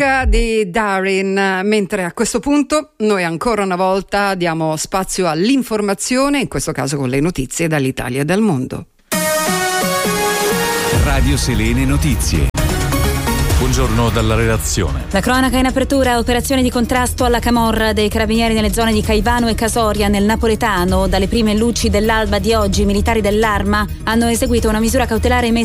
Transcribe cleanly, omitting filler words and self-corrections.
Di Darin, mentre a questo punto noi ancora una volta diamo spazio all'informazione, in questo caso con le notizie dall'Italia e dal mondo. Radio Selene Notizie. Buongiorno dalla redazione. La cronaca in apertura, operazioni di contrasto alla camorra dei carabinieri nelle zone di Caivano e Casoria nel napoletano. Dalle prime luci dell'alba di oggi i militari dell'Arma hanno eseguito una misura cautelare emessa